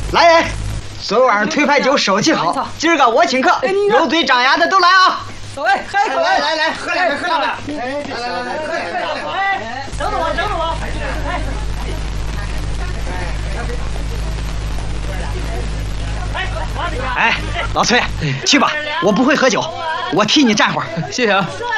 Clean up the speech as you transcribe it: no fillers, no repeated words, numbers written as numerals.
来人，昨晚上推牌酒收起好，今儿个我请客，有嘴张牙的都来啊！ 走嘞，喝一口， 来，喝两杯，喝两杯。 等等我， 哎，老崔，去吧，我不会喝酒，我替你站会儿。 谢谢啊。